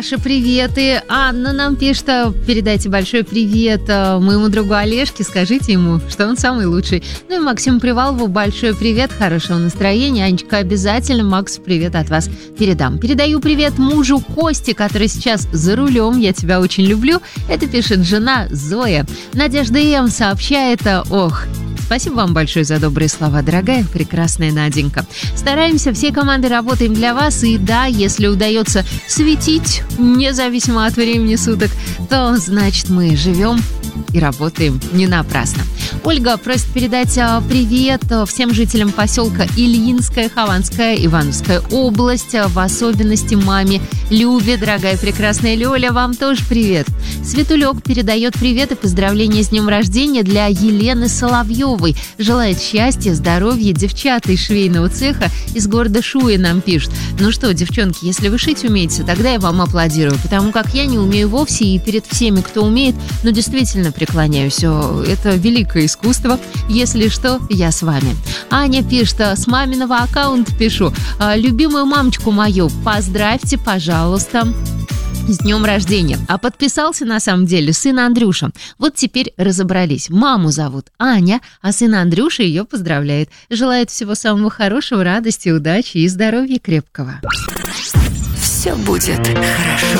Ваши приветы. Анна нам пишет, передайте большой привет моему другу Олежке, скажите ему, что он самый лучший. Ну и Максиму Привалову большой привет, хорошего настроения. Анечка, обязательно Максу привет от вас передам. Передаю привет мужу Косте, который сейчас за рулем, я тебя очень люблю. Это пишет жена Зоя. Надежда М. сообщает, спасибо вам большое за добрые слова, дорогая, прекрасная Наденька. Стараемся, всей командой работаем для вас. И да, если удается светить, независимо от времени суток, то значит мы живем и работаем не напрасно. Ольга просит передать привет всем жителям поселка Ильинская, Хованская, Ивановская область, в особенности маме Любе, дорогая прекрасная Лёля, вам тоже привет. Светулек передает привет и поздравления с днем рождения для Елены Соловьевой. Желает счастья, здоровья, девчата из швейного цеха из города Шуи нам пишут. Ну что, девчонки, если вы шить умеете, тогда я вам аплодирую, потому как я не умею вовсе, и перед всеми, кто умеет, действительно преклоняюсь. Это великое искусство. Если что, я с вами. Аня пишет, с маминого аккаунта пишу. Любимую мамочку мою поздравьте, пожалуйста, с днем рождения. А подписался на самом деле сын Андрюша. Вот теперь разобрались. Маму зовут Аня, а сын Андрюша ее поздравляет. Желает всего самого хорошего, радости, удачи и здоровья крепкого. Все будет хорошо.